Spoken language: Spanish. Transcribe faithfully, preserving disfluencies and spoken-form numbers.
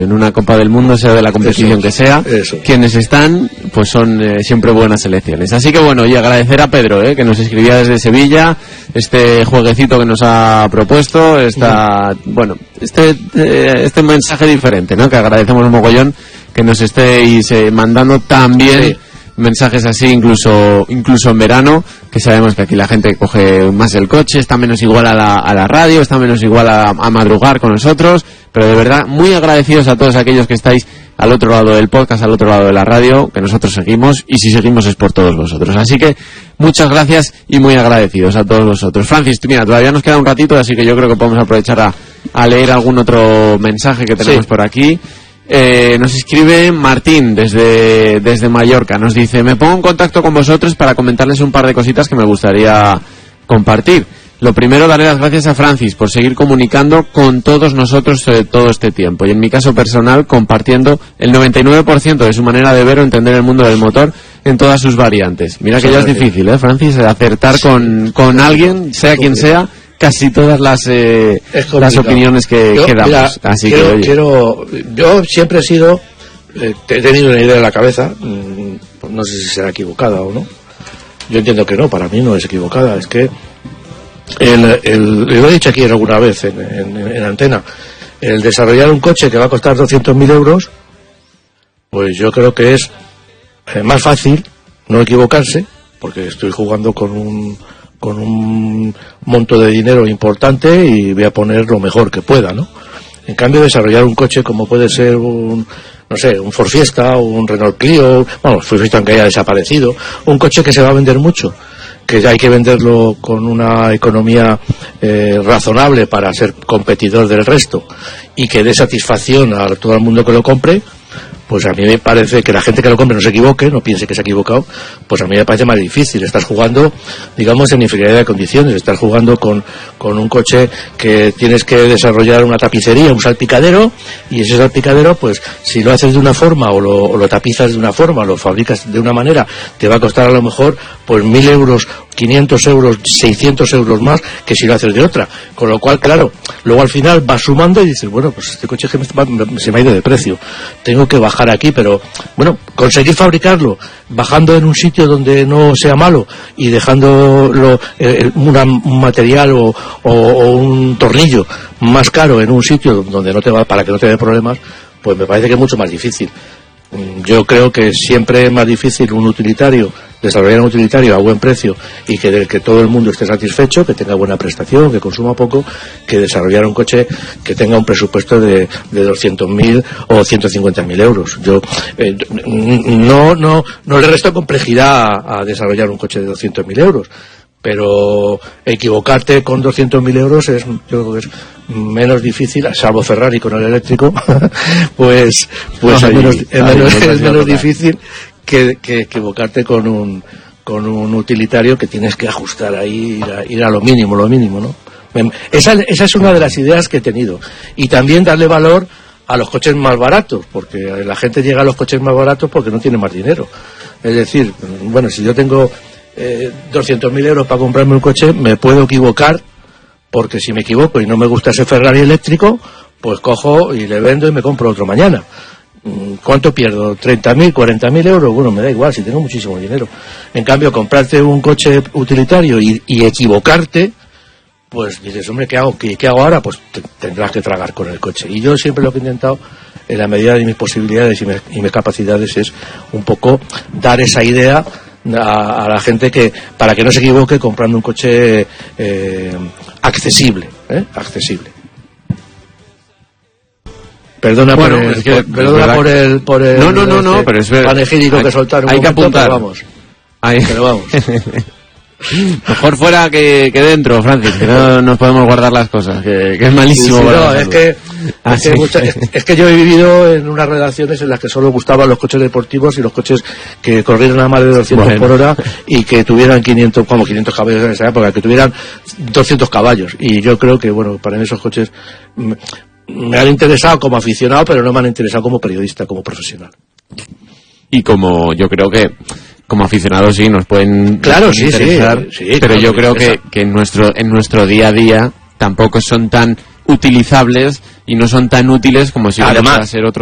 en una Copa del Mundo, sea de la competición eso, que sea, eso. Quienes están, pues son eh, siempre buenas selecciones. Así que bueno, y agradecer a Pedro, eh, que nos escribía desde Sevilla, este jueguecito que nos ha propuesto, esta, mm. bueno, este eh, este mensaje diferente, ¿no? Que agradecemos un mogollón que nos estéis eh, mandando también sí. mensajes así, incluso incluso en verano, que sabemos que aquí la gente coge más el coche, está menos igual a la, a la radio, está menos igual a, a madrugar con nosotros, pero de verdad muy agradecidos a todos aquellos que estáis al otro lado del podcast, al otro lado de la radio, que nosotros seguimos, y si seguimos es por todos vosotros. Así que muchas gracias y muy agradecidos a todos vosotros. Francis, mira, todavía nos queda un ratito, así que yo creo que podemos aprovechar a, a leer algún otro mensaje que tenemos sí. por aquí. Eh, nos escribe Martín desde, desde Mallorca, nos dice: me pongo en contacto con vosotros para comentarles un par de cositas que me gustaría compartir. Lo primero, darle las gracias a Francis por seguir comunicando con todos nosotros eh, todo este tiempo, y en mi caso personal compartiendo el noventa y nueve por ciento de su manera de ver o entender el mundo del motor en todas sus variantes. Mira que sí, ya es difícil, ¿eh, Francis? Acertar sí. con, con alguien, sea quien sea, casi todas las eh, las opiniones que, yo, que damos. Mira, Así quiero, que, oye. quiero, yo siempre he sido, eh, he tenido una idea en la cabeza, mmm, no sé si será equivocada o no. Yo entiendo que no, para mí no es equivocada, es que el, el, lo he dicho aquí alguna vez en, en, en antena, el desarrollar un coche que va a costar doscientos mil euros, pues yo creo que es eh, más fácil no equivocarse, porque estoy jugando con un con un monto de dinero importante y voy a poner lo mejor que pueda, ¿no? En cambio, desarrollar un coche como puede ser un, no sé, un Ford Fiesta, un Renault Clio, bueno, Ford Fiesta aunque haya desaparecido, un coche que se va a vender mucho, que hay que venderlo con una economía eh, razonable para ser competidor del resto y que dé satisfacción a todo el mundo que lo compre, pues a mí me parece que la gente que lo compre no se equivoque, no piense que se ha equivocado, pues a mí me parece más difícil. Estás jugando, digamos, en inferioridad de condiciones, estás jugando con, con un coche que tienes que desarrollar una tapicería, un salpicadero, y ese salpicadero, pues si lo haces de una forma o lo, o lo tapizas de una forma, o lo fabricas de una manera, te va a costar a lo mejor pues mil euros, quinientos euros, seiscientos euros más que si lo haces de otra. Con lo cual, claro, luego al final vas sumando y dices, bueno, pues este coche que me, se me ha ido de precio, tengo que bajar aquí, pero bueno, conseguir fabricarlo bajando en un sitio donde no sea malo y dejando lo, eh, una, un material o, o, o un tornillo más caro en un sitio donde no te va, para que no te dé problemas, pues me parece que es mucho más difícil. Yo creo que siempre es más difícil un utilitario, desarrollar un utilitario a buen precio y que del que todo el mundo esté satisfecho, que tenga buena prestación, que consuma poco, que desarrollar un coche que tenga un presupuesto de, de doscientos mil o ciento cincuenta mil euros. Yo eh, no, no, no le resto complejidad a, a desarrollar un coche de doscientos mil euros, pero equivocarte con doscientos mil euros es, yo creo que es menos difícil, salvo Ferrari con el eléctrico, pues pues no, es menos, es menos, es menos difícil que, que equivocarte con un con un utilitario que tienes que ajustar ahí, ir a, ir a lo mínimo, lo mínimo, ¿no? Esa, esa es una de las ideas que he tenido. Y también darle valor a los coches más baratos, porque la gente llega a los coches más baratos porque no tiene más dinero. Es decir, bueno, si yo tengo eh, doscientos mil euros para comprarme un coche, me puedo equivocar, porque si me equivoco y no me gusta ese Ferrari eléctrico, pues cojo y le vendo y me compro otro mañana. ¿Cuánto pierdo? ¿treinta mil, cuarenta mil euros? Bueno, me da igual, si tengo muchísimo dinero. En cambio, comprarte un coche utilitario y, y equivocarte, pues dices, hombre, ¿qué hago? ¿Qué, qué hago ahora? Pues te, tendrás que tragar con el coche. Y yo siempre lo que he intentado, en la medida de mis posibilidades y, me, y mis capacidades, es un poco dar esa idea a, a la gente que, para que no se equivoque comprando un coche eh, accesible, ¿eh? accesible. Perdona, bueno, por, el, es que, por, perdona por, el, por el no, no, no, no, pero es panegírico hay, que soltar un hay momento, que apuntar. Pero vamos, hay... pero vamos. Mejor fuera que, que dentro, Francis, que no nos podemos guardar las cosas, que, que es malísimo. Sí, sí, no, es que, es, que mucha, es, es que yo he vivido en unas redacciones en las que solo gustaban los coches deportivos y los coches que corrieran a más de doscientos bueno. por hora y que tuvieran quinientos, como quinientos caballos en esa época, que tuvieran doscientos caballos. Y yo creo que, bueno, para mí esos coches me, me han interesado como aficionado, pero no me han interesado como periodista, como profesional. Y como yo creo que como aficionados sí nos pueden claro, sí, interesar, sí, sí, pero claro, yo creo que, que en nuestro en nuestro día a día tampoco son tan utilizables y no son tan útiles como si Además, van a ser otro